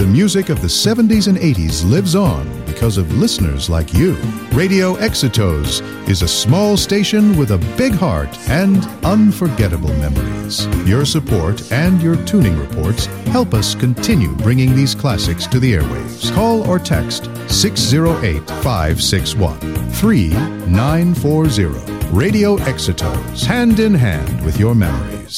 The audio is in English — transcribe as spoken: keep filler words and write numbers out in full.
the music of the seventies and eighties lives on because of listeners like you. Radio Exitos is a small station with a big heart and unforgettable memories. Your support and your tuning reports help us continue bringing these classics to the airwaves. Call or text six zero eight, five six one, three nine four zero. Radio Exitos, hand in hand with your memories.